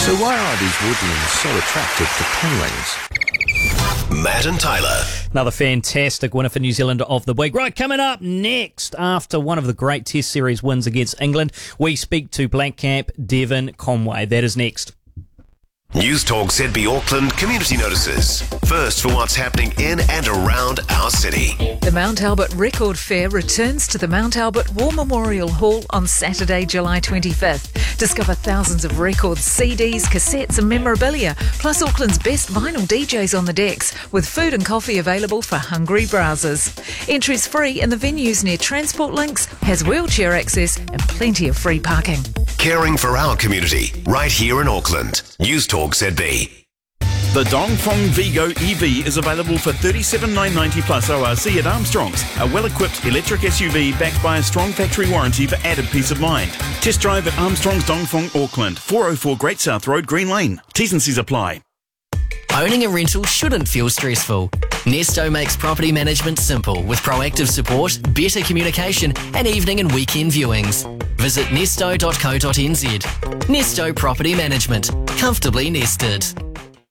So why are these woodlands so attractive to penguins? Matt and Tyler. Another fantastic winner for New Zealand of the week. Right, coming up next, after one of the great Test Series wins against England, we speak to Black Cap Devon Conway. That is next. News Talk ZB Auckland community notices. First for what's happening in and around our city. The Mount Albert Record Fair returns to the Mount Albert War Memorial Hall on Saturday, July 25th. Discover thousands of records, CDs, cassettes and memorabilia, plus Auckland's best vinyl DJs on the decks, with food and coffee available for hungry browsers. Entry's free and the venue's near Transport Links, has wheelchair access and plenty of free parking. Caring for our community, right here in Auckland. News Talk ZB. The Dongfeng Vigo EV is available for $37,990 plus ORC at Armstrong's, a well-equipped electric SUV backed by a strong factory warranty for added peace of mind. Test drive at Armstrong's Dongfeng Auckland, 404 Great South Road, Green Lane. T's and C's apply. Owning a rental shouldn't feel stressful. Nesto makes property management simple with proactive support, better communication and evening and weekend viewings. Visit nesto.co.nz. Nesto Property Management. Comfortably nested.